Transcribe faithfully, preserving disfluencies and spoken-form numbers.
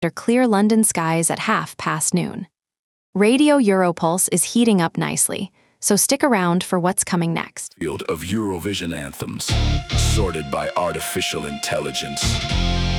under clear London skies at half past noon. Radio Europulse is heating up nicely, so stick around for what's coming next. Field of Eurovision anthems, sorted by artificial intelligence.